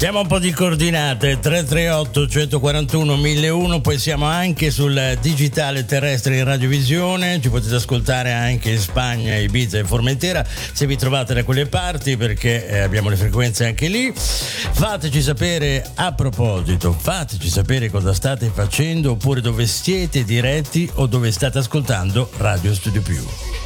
Diamo un po' di coordinate: 338 141 1001. Poi siamo anche sul digitale terrestre in radiovisione, ci potete ascoltare anche in Spagna, Ibiza e Formentera se vi trovate da quelle parti, perché abbiamo le frequenze anche lì. Fateci sapere, a proposito, fateci sapere cosa state facendo, oppure dove siete diretti o dove state ascoltando Radio Studio Più.